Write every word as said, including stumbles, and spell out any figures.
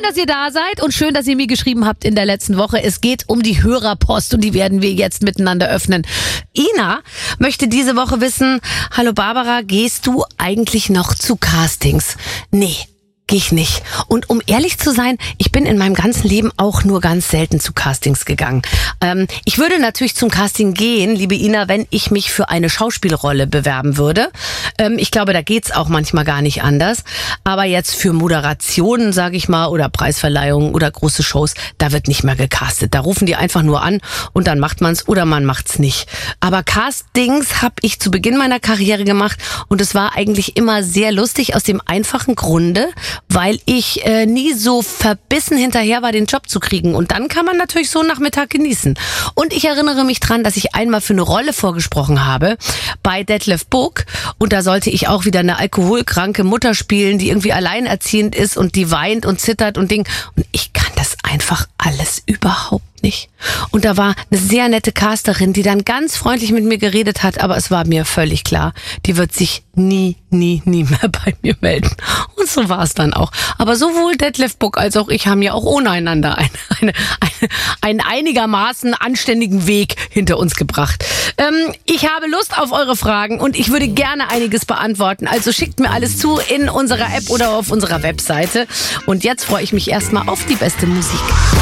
dass ihr da seid und schön, dass ihr mir geschrieben habt in der letzten Woche. Es geht um die Hörerpost und die werden wir jetzt miteinander öffnen. Ina möchte diese Woche wissen, hallo Barbara, gehst du eigentlich noch zu Castings? Nee. Gehe ich nicht. Und um ehrlich zu sein, ich bin in meinem ganzen Leben auch nur ganz selten zu Castings gegangen. Ähm, ich würde natürlich zum Casting gehen, liebe Ina, wenn ich mich für eine Schauspielrolle bewerben würde. Ähm, ich glaube, da geht's auch manchmal gar nicht anders. Aber jetzt für Moderationen, sage ich mal, oder Preisverleihungen oder große Shows, da wird nicht mehr gecastet. Da rufen die einfach nur an und dann macht man's oder man macht's nicht. Aber Castings habe ich zu Beginn meiner Karriere gemacht und es war eigentlich immer sehr lustig aus dem einfachen Grunde, weil ich äh, nie so verbissen hinterher war, den Job zu kriegen. Und dann kann man natürlich so einen Nachmittag genießen. Und ich erinnere mich dran, dass ich einmal für eine Rolle vorgesprochen habe bei Detlef Book. Und da sollte ich auch wieder eine alkoholkranke Mutter spielen, die irgendwie alleinerziehend ist und die weint und zittert und Ding. Und ich kann das einfach alles überhaupt nicht. Und da war eine sehr nette Casterin, die dann ganz freundlich mit mir geredet hat, aber es war mir völlig klar, die wird sich nie, nie, nie mehr bei mir melden. Und so war es dann auch. Aber sowohl Detlef Book als auch ich haben ja auch ohne einander eine, eine, eine, einen einigermaßen anständigen Weg hinter uns gebracht. Ähm, ich habe Lust auf eure Fragen und ich würde gerne einiges beantworten. Also schickt mir alles zu in unserer App oder auf unserer Webseite. Und jetzt freue ich mich erstmal auf die beste Musik.